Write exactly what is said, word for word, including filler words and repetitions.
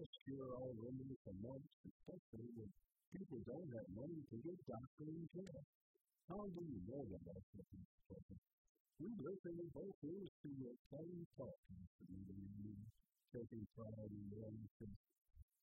best cure all remedy for months, especially when people don't have money to get doctoring care. How do you know the best of these children? We listen in both ears to your plain talk, Mister Taking pride in your